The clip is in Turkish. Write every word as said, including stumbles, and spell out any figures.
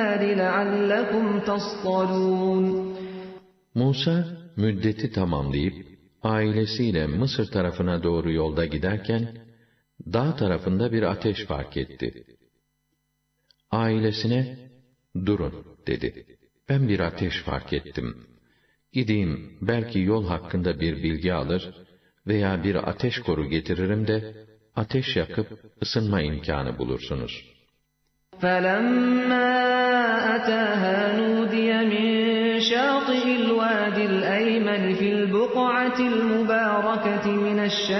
لَعَلَّكُمْ تَصْطَلُونَ Musa müddeti tamamlayıp ailesiyle Mısır tarafına doğru yolda giderken dağ tarafında bir ateş fark etti. Ailesine "Durun," dedi. "Ben bir ateş fark ettim. Gideyim, belki yol hakkında bir bilgi alır veya bir ateş koru getiririm de ateş yakıp ısınma imkanı bulursunuz." فَلَمَّا أَتَاهَا نُودِيَ مِنْ شَاطِئِ الْوَادِ الْأَيْمَنِ فِي الْبُقْعَةِ الْمُبَارَكَةِ مِنَ الشَّجَرَةِ